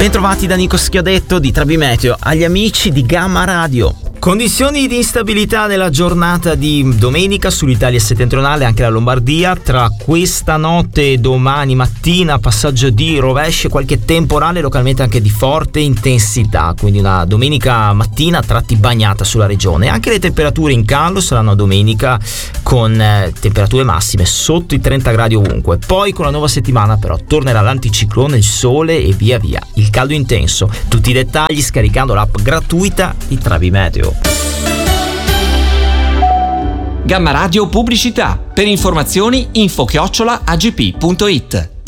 Bentrovati da Nico Schiodetto di Trabi Meteo, agli amici di Gamma Radio. Condizioni di instabilità nella giornata di domenica sull'Italia settentrionale, anche la Lombardia. Tra questa notte e domani mattina passaggio di rovesci e qualche temporale, localmente anche di forte intensità, quindi una domenica mattina a tratti bagnata sulla regione. Anche le temperature in calo saranno domenica con temperature massime sotto i 30 gradi ovunque. Poi con la nuova settimana però tornerà l'anticiclone, il sole e via via il caldo intenso. Tutti i dettagli scaricando l'app gratuita di Trabi Meteo. Gamma Radio Pubblicità. Per informazioni info@agp.it.